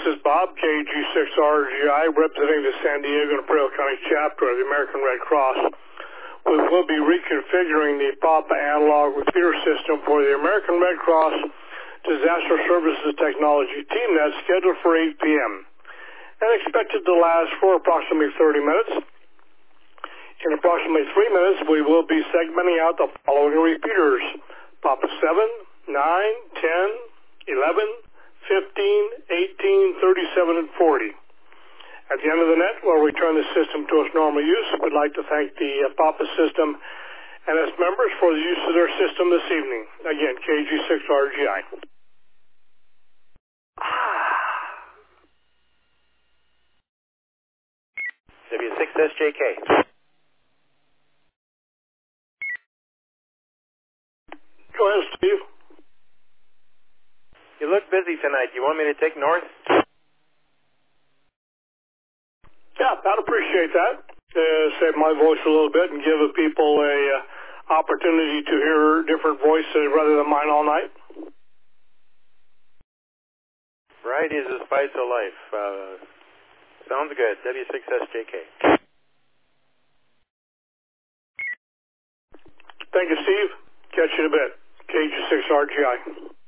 is Bob, KG6RGI, representing the San Diego and Palo County chapter of the American Red Cross. We will be reconfiguring the PAPA analog repeater system for the American Red Cross Disaster Services Technology team that's scheduled for 8 p.m. and expected to last for approximately 30 minutes. In approximately 3 minutes, we will be segmenting out the following repeaters: PAPA 7, 9, 10, 11, 15, 18, 37, and 40. At the end of the net, we'll return the system to its normal use. We'd like to thank the PAPA system and its members for the use of their system this evening. Again, KG6RGI. W6SJK. Go ahead, Steve. You look busy tonight. You want me to take north? Yeah, I'd appreciate that. Save my voice a little bit and give the people a opportunity to hear different voices rather than mine all night. Variety is the spice of life. Sounds good. W6SJK. Thank you, Steve. Catch you in a bit. KG6RGI.